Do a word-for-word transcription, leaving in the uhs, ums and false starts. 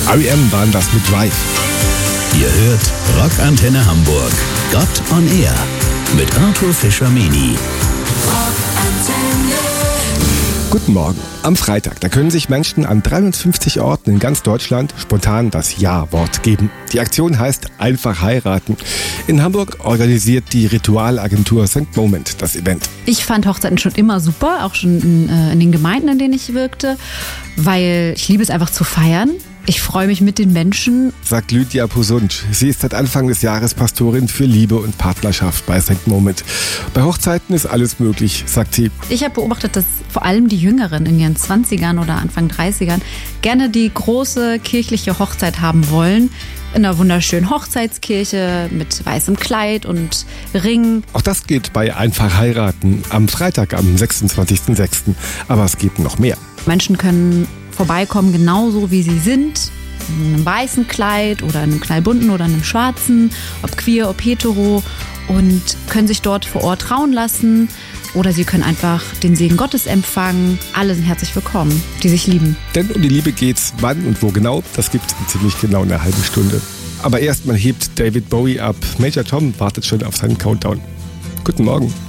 R E M waren das mit Drive. Ihr hört Rockantenne Hamburg. Gott on Air mit Arthur Fischer-Meni. Guten Morgen. Am Freitag, da können sich Menschen an dreihundertfünfzig Orten in ganz Deutschland spontan das Ja-Wort geben. Die Aktion heißt Einfach heiraten. In Hamburg organisiert die Ritualagentur Saint Moment das Event. Ich fand Hochzeiten schon immer super, auch schon in, äh, in den Gemeinden, in denen ich wirkte, weil ich liebe es einfach zu feiern. Ich freue mich mit den Menschen, sagt Lydia Posunc. Sie ist seit Anfang des Jahres Pastorin für Liebe und Partnerschaft bei Saint Moment. Bei Hochzeiten ist alles möglich, sagt sie. Ich habe beobachtet, dass vor allem die Jüngeren in ihren zwanzigern oder Anfang dreißigern gerne die große kirchliche Hochzeit haben wollen. In einer wunderschönen Hochzeitskirche mit weißem Kleid und Ring. Auch das geht bei Einfach heiraten am Freitag, am sechsundzwanzigsten sechsten Aber es geht noch mehr. Menschen können vorbeikommen, genauso wie sie sind, in einem weißen Kleid oder in einem knallbunten oder in einem schwarzen, ob queer, ob hetero, und können sich dort vor Ort trauen lassen oder sie können einfach den Segen Gottes empfangen. Alle sind herzlich willkommen, die sich lieben. Denn um die Liebe geht's, wann und wo genau, das gibt's in ziemlich genau einer halben Stunde. Aber erstmal hebt David Bowie ab. Major Tom wartet schon auf seinen Countdown. Guten Morgen.